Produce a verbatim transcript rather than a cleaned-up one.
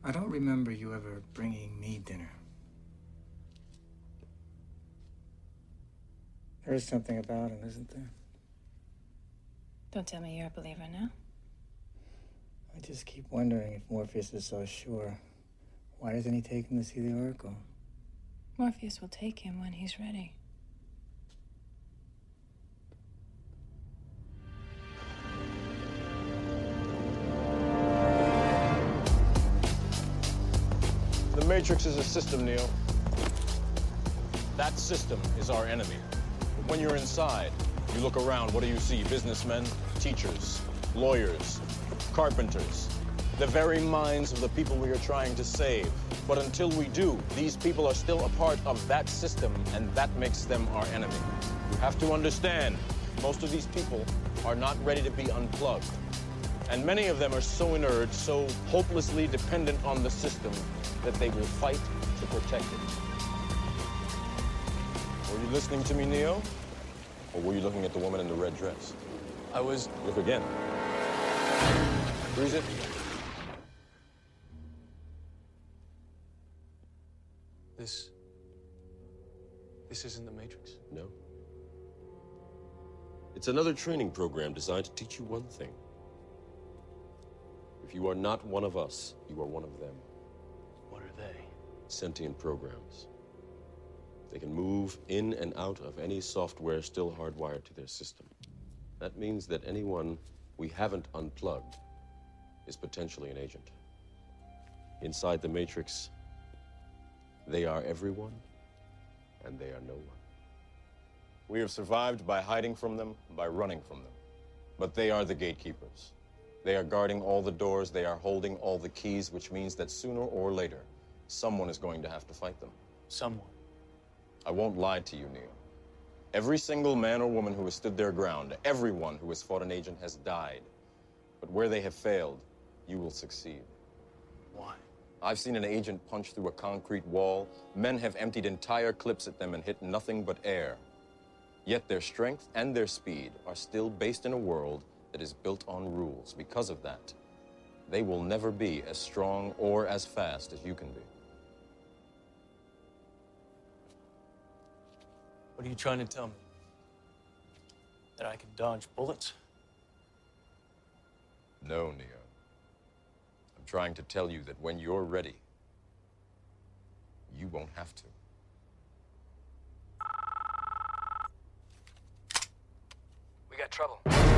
I don't remember you ever bringing me dinner. There is something about him, isn't there? Don't tell me you're a believer now. I just keep wondering if Morpheus is so sure. Why doesn't he take him to see the Oracle? Morpheus will take him when he's ready. The Matrix is a system, Neo. That system is our enemy. But when you're inside, you look around, what do you see? Businessmen, teachers, lawyers, carpenters, the very minds of the people we are trying to save. But until we do, these people are still a part of that system, and that makes them our enemy. You have to understand, most of these people are not ready to be unplugged. And many of them are so inert, so hopelessly dependent on the system, that they will fight to protect it. Were you listening to me, Neo? Or were you looking at the woman in the red dress? I was... Look again. Freeze it. This... This isn't the Matrix? No. It's another training program designed to teach you one thing. If you are not one of us, you are one of them. What are they? Sentient programs. They can move in and out of any software still hardwired to their system. That means that anyone we haven't unplugged is potentially an agent. Inside the Matrix, they are everyone, and they are no one. We have survived by hiding from them, by running from them. But they are the gatekeepers. They are guarding all the doors, they are holding all the keys, which means that sooner or later, someone is going to have to fight them. Someone. I won't lie to you, Neo. Every single man or woman who has stood their ground, everyone who has fought an agent has died. But where they have failed, you will succeed. Why? I've seen an agent punch through a concrete wall. Men have emptied entire clips at them and hit nothing but air. Yet their strength and their speed are still based in a world that is built on rules. Because of that, they will never be as strong or as fast as you can be. What are you trying to tell me? That I can dodge bullets? No, Neo. I'm trying to tell you that when you're ready, you won't have to. We got trouble.